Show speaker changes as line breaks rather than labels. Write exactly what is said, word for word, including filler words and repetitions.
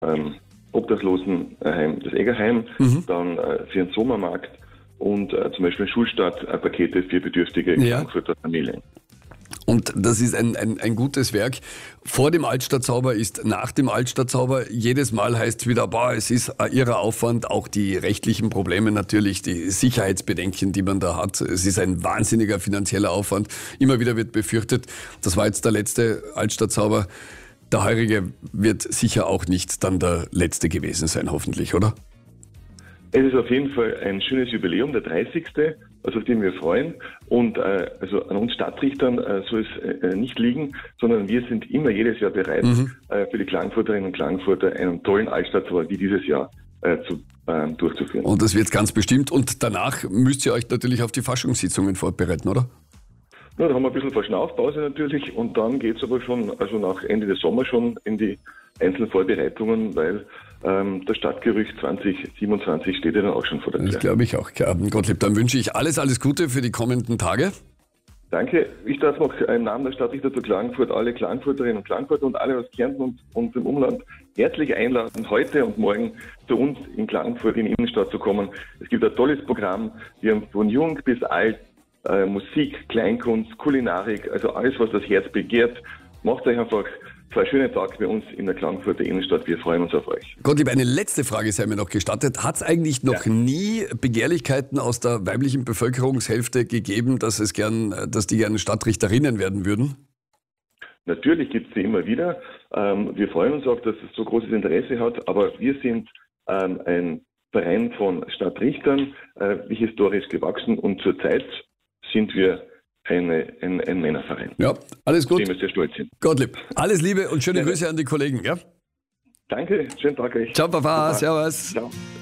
ähm, Obdachlosenheim, das Eggerheim, mhm. dann äh, für den Sommermarkt und äh, zum Beispiel Schulstartpakete für bedürftige
ja.
Frankfurter Familien.
Und das ist ein, ein, ein gutes Werk. Vor dem Altstadtzauber ist nach dem Altstadtzauber. Jedes Mal heißt es wieder, boah, es ist ein irrer Aufwand, auch die rechtlichen Probleme natürlich, die Sicherheitsbedenken, die man da hat. Es ist ein wahnsinniger finanzieller Aufwand. Immer wieder wird befürchtet, das war jetzt der letzte Altstadtzauber. Der heurige wird sicher auch nicht dann der letzte gewesen sein, hoffentlich, oder?
Es ist auf jeden Fall ein schönes Jubiläum, der dreißigste, also auf den wir freuen. Und äh, also an uns Stadtrichtern äh, soll es äh, nicht liegen, sondern wir sind immer jedes Jahr bereit, mhm. äh, für die Klagenfurterinnen und Klagenfurter einen tollen Altstadtzauber wie dieses Jahr äh, zu, äh, durchzuführen.
Und das wird ganz bestimmt. Und danach müsst ihr euch natürlich auf die Faschingssitzungen vorbereiten, oder?
Ja, da haben wir ein bisschen Verschnaufpause natürlich und dann geht es aber schon, also nach Ende des Sommers schon in die einzelnen Vorbereitungen, weil ähm, das Stadtgerücht zwanzig siebenundzwanzig steht ja dann auch schon vor der Tür.
Das glaube ich auch. Klar. Gottlieb, dann wünsche ich alles, alles Gute für die kommenden Tage.
Danke. Ich darf noch im Namen der Stadtrichter zu Klagenfurt alle Klagenfurterinnen und Klagenfurter und alle aus Kärnten und, und dem Umland herzlich einladen, heute und morgen zu uns in Klagenfurt in die Innenstadt zu kommen. Es gibt ein tolles Programm. Wir haben von jung bis alt Äh, Musik, Kleinkunst, Kulinarik, also alles, was das Herz begehrt. Macht euch einfach zwei schöne Tage bei uns in der Klagenfurter Innenstadt. Wir freuen uns auf euch.
Gottlieb, eine letzte Frage sei mir noch gestattet. Hat es eigentlich noch ja. nie Begehrlichkeiten aus der weiblichen Bevölkerungshälfte gegeben, dass es gern, dass die gerne Stadtrichterinnen werden würden?
Natürlich gibt es sie immer wieder. Ähm, wir freuen uns auch, dass es so großes Interesse hat, aber wir sind ähm, ein Verein von Stadtrichtern, äh, wie historisch gewachsen und zurzeit sind wir eine, ein, ein Männerverein.
Ja, alles gut.
Auf den wir sehr stolz sind.
Gottlieb, alles Liebe und schöne ja. Grüße an die Kollegen. Ja?
Danke, schönen Tag euch.
Ciao Papa, servus.
Ciao.